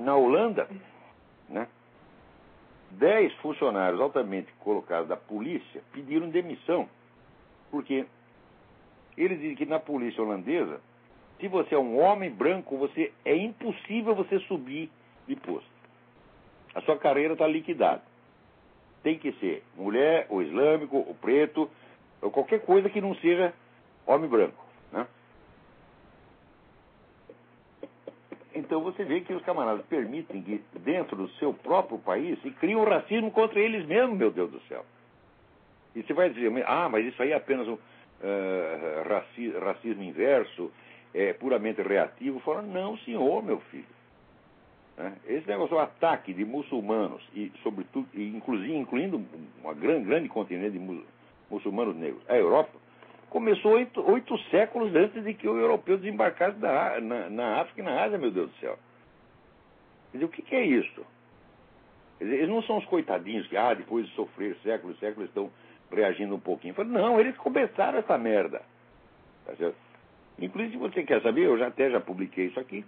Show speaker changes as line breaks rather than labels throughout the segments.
Na Holanda, né, 10 funcionários altamente colocados da polícia pediram demissão, porque eles dizem que na polícia holandesa, se você é um homem branco, é impossível você subir de posto. A sua carreira está liquidada. Tem que ser mulher, ou islâmico, ou preto, ou qualquer coisa que não seja homem branco, né? Então você vê que os camaradas permitem que dentro do seu próprio país se crie um racismo contra eles mesmos, meu Deus do céu. E você vai dizer, mas isso aí é apenas um racismo inverso, é puramente reativo. Fala, não, senhor, meu filho. Esse negócio, o ataque de muçulmanos, e sobretudo, incluindo uma grande contingente de muçulmanos negros, a Europa, começou 8 séculos antes de que o europeu desembarcasse na África e na Ásia, meu Deus do céu. Quer dizer, o que é isso? Quer dizer, eles não são os coitadinhos que, depois de sofrer séculos e séculos, estão reagindo um pouquinho. Falei, não, eles começaram essa merda. Tá certo? Inclusive, se você quer saber, eu já publiquei isso aqui.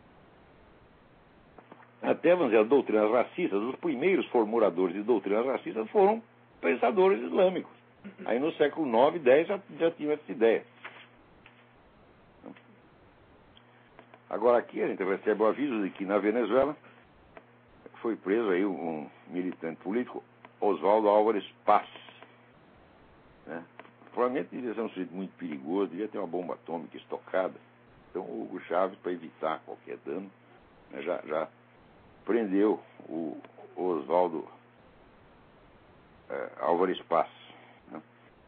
Até, vamos dizer, as doutrinas racistas, os primeiros formuladores de doutrinas racistas foram pensadores islâmicos. Aí no século IX e X já tinham essa ideia. Agora aqui a gente recebe o aviso de que na Venezuela foi preso aí um militante político, Oswaldo Álvares Paz. Né? Provavelmente devia ser um sujeito muito perigoso, devia ter uma bomba atômica estocada. Então o Hugo Chávez, para evitar qualquer dano, né, já prendeu o Oswaldo Álvares Paz. Né?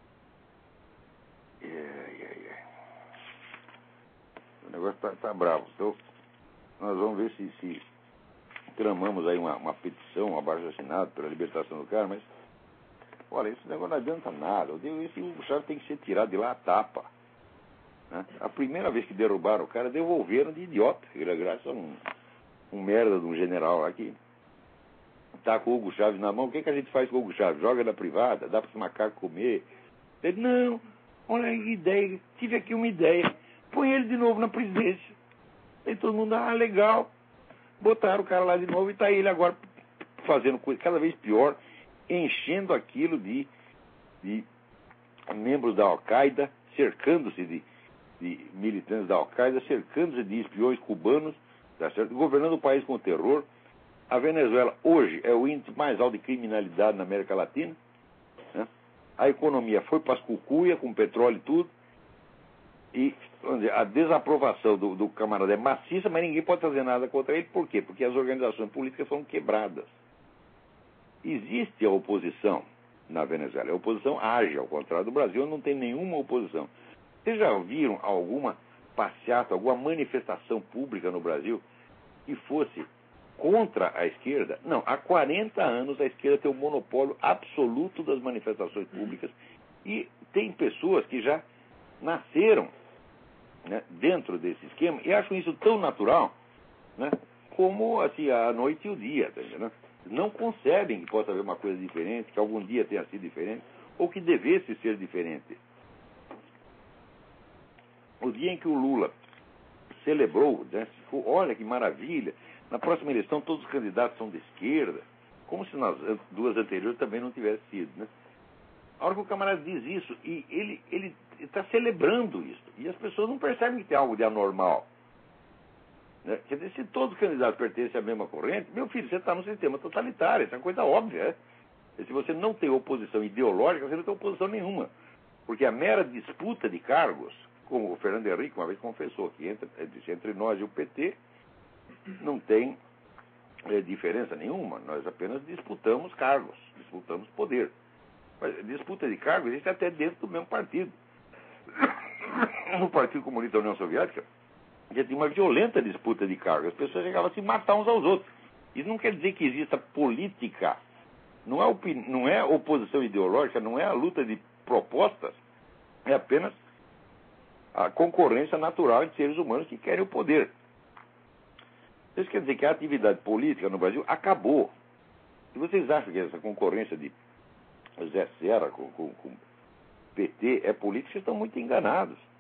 O negócio tá bravo. Então, nós vamos ver se tramamos aí uma petição, um abaixo-assinado pela libertação do cara, mas, olha, esse negócio não adianta nada. Esse Hugo Chávez tem que ser tirado de lá a tapa. Né? A primeira vez que derrubaram o cara, devolveram de idiota, graças a um merda de um general lá que tá com o Hugo Chávez na mão. O que a gente faz com o Hugo Chávez? Joga na privada? Dá para esse macaco comer? Ele, não, olha que ideia, tive aqui uma ideia. Põe ele de novo na presidência. Aí todo mundo, legal. Botaram o cara lá de novo e tá ele agora fazendo coisa cada vez pior, enchendo aquilo de membros da Al-Qaeda, cercando-se de militantes da Al-Qaeda, cercando-se de espiões cubanos, tá certo? Governando o país com terror. A Venezuela hoje é o índice mais alto de criminalidade na América Latina. Né? A economia foi para as cucuia, com petróleo e tudo. E vamos dizer, a desaprovação do camarada é maciça, mas ninguém pode fazer nada contra ele. Por quê? Porque as organizações políticas foram quebradas. Existe a oposição na Venezuela. A oposição age, ao contrário do Brasil, não tem nenhuma oposição. Vocês já viram alguma passeata, alguma manifestação pública no Brasil que fosse contra a esquerda? Não, há 40 anos a esquerda tem o monopólio absoluto das manifestações públicas e tem pessoas que já nasceram, né, dentro desse esquema e acham isso tão natural, né, como assim, a noite e o dia, tá entendendo? Não concebem que possa haver uma coisa diferente, que algum dia tenha sido diferente ou que devesse ser diferente. O dia em que o Lula celebrou, né, olha que maravilha, na próxima eleição todos os candidatos são de esquerda, como se nas duas anteriores também não tivesse sido, né? A hora que o camarada diz isso, e ele está celebrando isso, e as pessoas não percebem que tem algo de anormal. Né? Quer dizer, se todos os candidatos pertencem à mesma corrente, meu filho, você está num sistema totalitário, isso é uma coisa óbvia. Né? E se você não tem oposição ideológica, você não tem oposição nenhuma. Porque a mera disputa de cargos, como o Fernando Henrique uma vez confessou, que entre nós e o PT não tem diferença nenhuma, nós apenas disputamos cargos, disputamos poder. Mas disputa de cargos existe até dentro do mesmo partido. No Partido Comunista da União Soviética, já tinha uma violenta disputa de cargos. As pessoas chegavam a se matar uns aos outros. Isso não quer dizer que exista política. Não é oposição ideológica, não é a luta de propostas. É apenas a concorrência natural entre seres humanos que querem o poder. Isso quer dizer que a atividade política no Brasil acabou. Se vocês acham que essa concorrência de Zé Serra com PT é política, vocês estão muito enganados.